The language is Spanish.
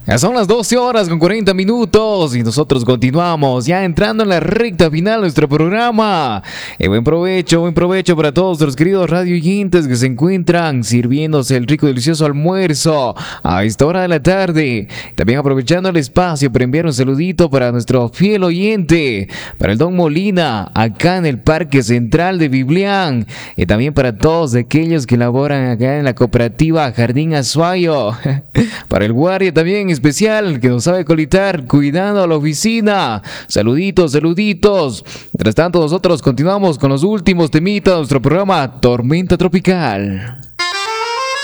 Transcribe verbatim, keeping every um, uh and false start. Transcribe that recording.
Ya son las doce horas con cuarenta minutos y nosotros continuamos ya entrando en la recta final de nuestro programa. Y buen provecho, buen provecho para todos los queridos radio oyentes que se encuentran sirviéndose el rico y delicioso almuerzo a esta hora de la tarde. También aprovechando el espacio para enviar un saludito para nuestro fiel oyente, para el Don Molina, acá en el Parque Central de Biblián. Y también para todos aquellos que laboran acá en la cooperativa Jardín Azuayo. Para el guardia también especial que nos sabe colitar cuidando a la oficina. Saluditos, saluditos. Mientras tanto nosotros continuamos con los últimos temitas de nuestro programa Tormenta Tropical.